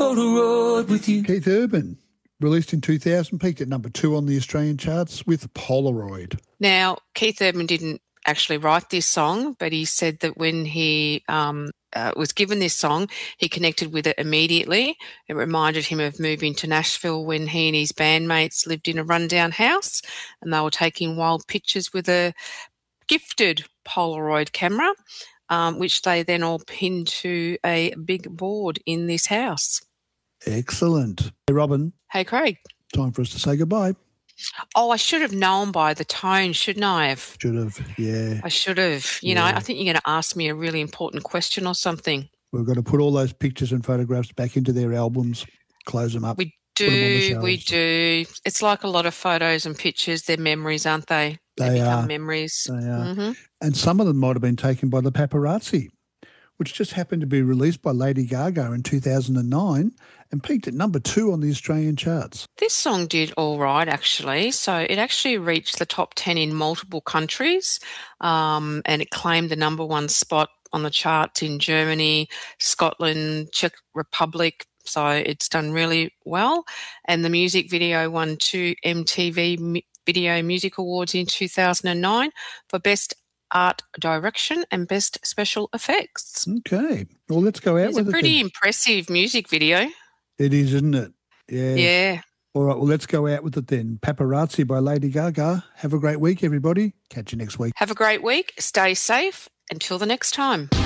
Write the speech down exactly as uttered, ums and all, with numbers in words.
Polaroid with you. Keith Urban, released in two thousand, peaked at number two on the Australian charts with Polaroid. Now, Keith Urban didn't actually write this song, but he said that when he um, uh, was given this song, he connected with it immediately. It reminded him of moving to Nashville when he and his bandmates lived in a rundown house, and they were taking wild pictures with a gifted Polaroid camera, um, which they then all pinned to a big board in this house. Excellent. Hey, Robin. Hey, Craig. Time for us to say goodbye. Oh, I should have known by the tone, shouldn't I have? Should have, yeah. I should have. You yeah. know, I think you're going to ask me a really important question or something. We've got to put all those pictures and photographs back into their albums, close them up. We do, we do. It's like a lot of photos and pictures. They're memories, aren't they? They, they become are. memories. They are. Mm-hmm. And some of them might have been taken by the paparazzi, which just happened to be released by Lady Gaga in two thousand nine and peaked at number two on the Australian charts. This song did all right, actually. So it actually reached the top ten in multiple countries, um, and it claimed the number one spot on the charts in Germany, Scotland, Czech Republic. So it's done really well. And the music video won two M T V Video Music Awards in two thousand nine for Best Art Direction and Best Special Effects. Okay. Well, let's go out it's with it. It's a pretty then. impressive music video. It is, isn't it? Yeah. Yeah. All right, well, let's go out with it then. Paparazzi by Lady Gaga. Have a great week, everybody. Catch you next week. Have a great week. Stay safe. Until the next time.